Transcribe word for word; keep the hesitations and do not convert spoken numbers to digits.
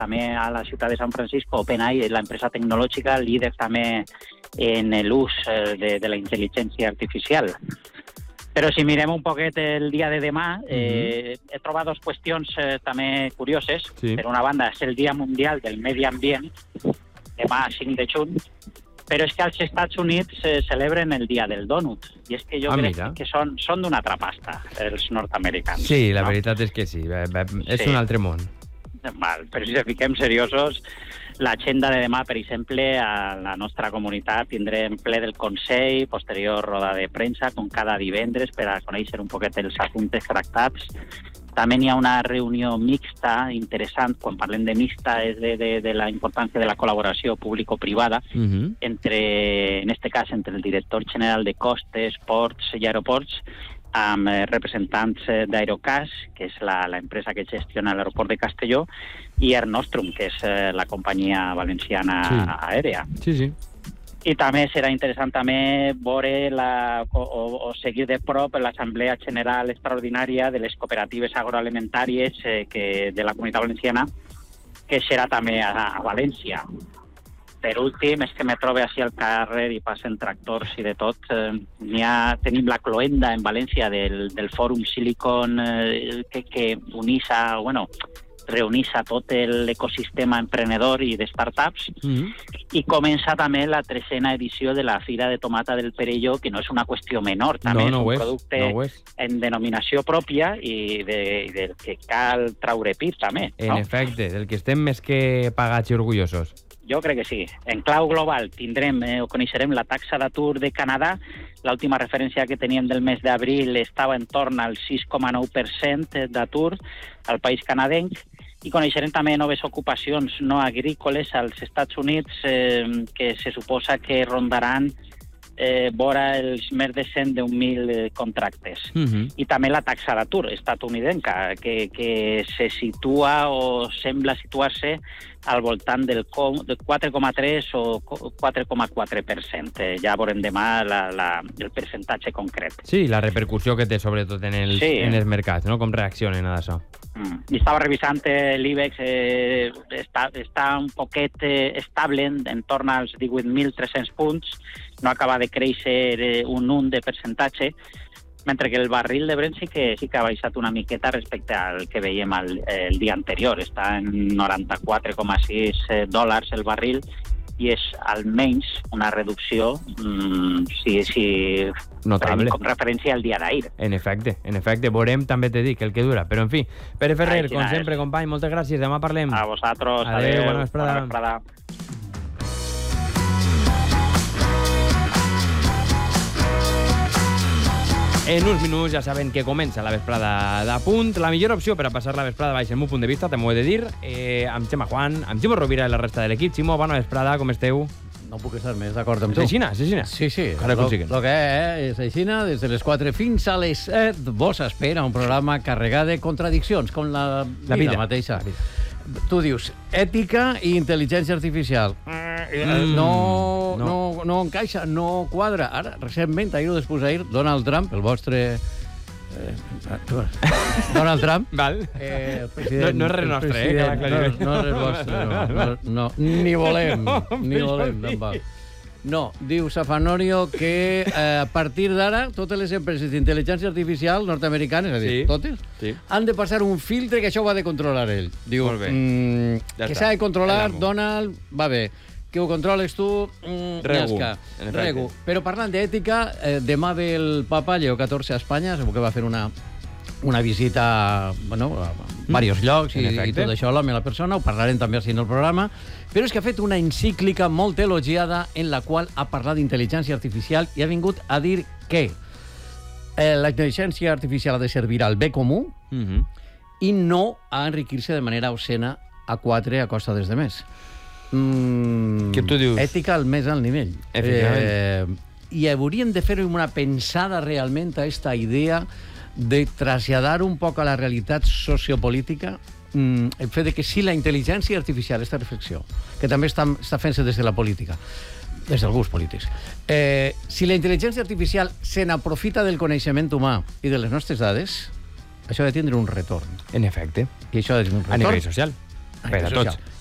també a la ciutat de San Francisco, OpenAI, l'empresa tecnològica líder també en l'ús de, de la intel·ligència artificial. Però si mirem un poquet el dia de demà, eh, he trobat dues qüestions eh, també curioses. Sí. Per una banda, és el Dia Mundial del Medi Ambient, demà cinc de juny, però és que als Estats Units eh, celebren el Dia del Dònut. I és que jo Ah, crec mira. que són, són d'una altra pasta, els nord-americans. Sí, la no? veritat és que sí. Bé, bé, és Sí. un altre món. Val, però si fiquem seriosos, l'agenda de demà, per exemple, a la nostra comunitat tindrem ple del Consell, posterior roda de premsa, com cada divendres, per a conèixer un poquet els assumptes tractats. També hi ha una reunió mixta, interessant, quan parlem de mixta és de, de, de la importància de la col·laboració público-privada, Uh -huh. entre, en este cas, entre el director general de Costes, Ports i Aeroports, amb eh, representants eh, d'Aerocas, que és la, la empresa que gestiona l'aeroport de Castelló, i Air Nostrum, que és eh, la companyia valenciana Sí. aèria. Sí, sí. I també serà interessant també veure la, o, o seguir de prop l'Assemblea General Extraordinària de les cooperatives agroalimentàries eh, que, de la Comunitat Valenciana, que serà també a, a València. Per últim, és que me trobo així al carrer i passen tractors i de tot. Eh, n'hi ha, tenim la cloenda en València del, del Fòrum Silicon eh, que, que unissa, bueno, reunissa tot l'ecosistema emprenedor i de startups, Uh -huh. i comença també la tresena edició de la Fira de Tomata del Perelló, que no és una qüestió menor, també No, no és un ho és, producte no ho és. en denominació pròpia i, de, i del que cal traure pit també. En No? efecte, del que estem més que pagats i orgullosos. Jo crec que sí. En clau global tindrem eh, o coneixerem la taxa d'atur de Canadà. L'última referència que teníem del mes d'abril estava en torn al sis coma nou per cent d'atur al país canadenc. I coneixerem també noves ocupacions no agrícoles als Estats Units eh, que se suposa que rondaran eh, vora els més de cent deu mil eh, contractes. Uh -huh. I també la taxa d'atur estatunidenca, que, que se situa o sembla situar-se al voltant del quatre coma tres o quatre coma quatre per cent. Eh, ja veurem demà la, la, el percentatge concret. Sí, la repercussió que té sobretot en els, Sí. en els mercats, no? Com reaccionen a això. Mm. I estava revisant eh, l'IBEX, eh, està, està un poquet eh, estable en, en torn als divuit mil tres-cents punts, no acaba de créixer eh, un un de percentatge, mentre que el barril de Brent sí que, sí que ha baixat una miqueta respecte al que veiem el, el dia anterior. Està en noranta-quatre coma sis dòlars el barril, i és almenys una reducció, mm, si, si Notable. com referència al dia d'ahir. En efecte, en efecte. Veurem, també te dic, el que dura. Però, en fi, Pere Ferrer, Ai, com sempre, company, moltes gràcies. Demà parlem. A vosaltres. Adéu, Adéu, bona vesprada. Bona vesprada. En uns minuts ja saben que comença la vesprada de punt. La millor opció per a passar la vesprada, baix, el meu punt de vista, també ho he de dir, eh, amb Xema Juan, amb Ximo Rovira i la resta de l'equip. Ximo, bona vesprada, com esteu? No puc estar més d'acord amb tu. Aixina, aixina. Sí, sí. Encara consiguen. Lo que és aixina, des de les quatre fins a les set, vos espera un programa carregat de contradiccions, com la, La vida. vida mateixa. La vida. Tu dius, ètica i intel·ligència artificial. Mm, no, no. no, no encaixa, no quadra. Ara, recentment, ahir o després d'ahir, Donald Trump, el vostre... Eh, Donald Trump, Val. eh, el No, president, no és res el nostre, eh? president- Que la no, no és res vostre, no, no, no, ni volem, No, ni però volem, sí. tampoc. No, diu Safanorio que eh, a partir d'ara totes les empreses d'intel·ligència artificial nord-americanes, és a dir, Sí. totes, Sí. han de passar un filtre que això ho ha de controlar ell. Diu, Molt bé. mm, Ja que està. s'ha de controlar, Allà-mo. Donald, va bé. Que ho controles tu, mm, Regu, nyasca. en efecte. Regu. Però parlant d'ètica, eh, demà ve el papa Lleó catorze a Espanya, segur que va fer una, una visita bueno, a diversos llocs En i, i efecte. tot això, l'home i la persona, ho parlarem també així en el programa, però és que ha fet una encíclica molt elogiada en la qual ha parlat d'intel·ligència artificial i ha vingut a dir que eh, la intel·ligència artificial ha de servir al bé comú Uh -huh. i no a enriquir-se de manera obscena a quatre a costa dels demés. Mm, Què tu dius? Ètica al més alt nivell. Efectivament. Eh, I hauríem de fer una pensada realment a aquesta idea de traslladar un poc a la realitat sociopolítica mm, el fet de que si la intel·ligència artificial, aquesta reflexió, que també està, està fent-se des de la política, des d'alguns polítics, eh, si la intel·ligència artificial se n'aprofita del coneixement humà i de les nostres dades, això ha de tindre un retorn. En efecte. I això ha de tindre un A nivell retorn social. Per a tots.